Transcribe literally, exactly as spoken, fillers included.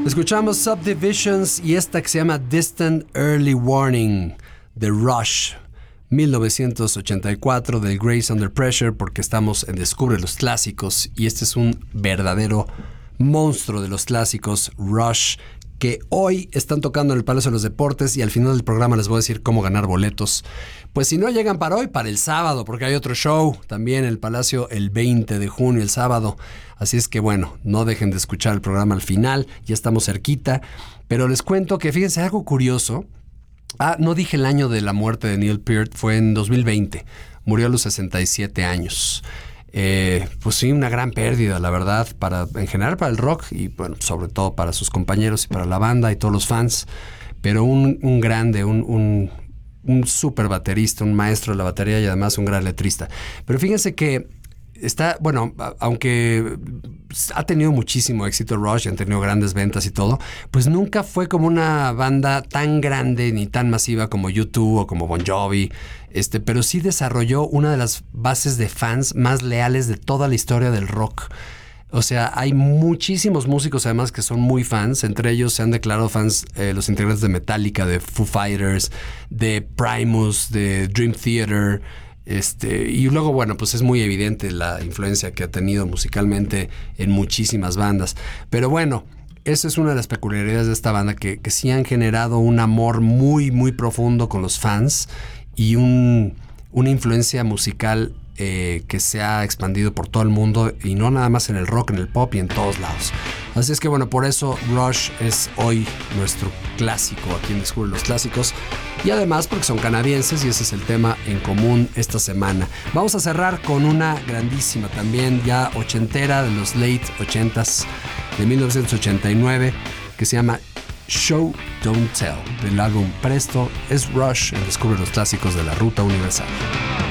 Escuchamos Subdivisions y esta que se llama Distant Early Warning de Rush, mil novecientos ochenta y cuatro, del Grace Under Pressure, porque estamos en Descubre los Clásicos y este es un verdadero monstruo de los clásicos, Rush, que hoy están tocando en el Palacio de los Deportes y al final del programa les voy a decir cómo ganar boletos. Pues si no llegan para hoy, para el sábado, porque hay otro show también en el Palacio el veinte de junio, el sábado. Así es que bueno, no dejen de escuchar el programa al final, ya estamos cerquita. Pero les cuento que fíjense algo curioso. Ah, no dije el año de la muerte de Neil Peart, fue en dos mil veinte. Murió a los sesenta y siete años. Eh, pues sí, una gran pérdida, la verdad, para, en general para el rock y bueno, sobre todo para sus compañeros y para la banda y todos los fans. Pero un, un grande, un, un, un súper baterista, un maestro de la batería y además un gran letrista. Pero fíjense que está, bueno, aunque ha tenido muchísimo éxito Rush, han tenido grandes ventas y todo, pues nunca fue como una banda tan grande ni tan masiva como U dos o como Bon Jovi, este, pero sí desarrolló una de las bases de fans más leales de toda la historia del rock. O sea, hay muchísimos músicos además que son muy fans. Entre ellos se han declarado fans eh, los integrantes de Metallica, de Foo Fighters, de Primus, de Dream Theater. Este, y luego, bueno, pues es muy evidente la influencia que ha tenido musicalmente en muchísimas bandas. Pero bueno, esa es una de las peculiaridades de esta banda, que, que sí han generado un amor muy, muy profundo con los fans y un, una influencia musical eh, que se ha expandido por todo el mundo y no nada más en el rock, en el pop y en todos lados. Así es que bueno, por eso Rush es hoy nuestro clásico aquí en Descubre los Clásicos y además porque son canadienses y ese es el tema en común esta semana. Vamos a cerrar con una grandísima también ya ochentera de los late ochentas de mil novecientos ochenta y nueve que se llama Show Don't Tell del álbum Presto. Es Rush en Descubre los Clásicos de la Ruta Universal.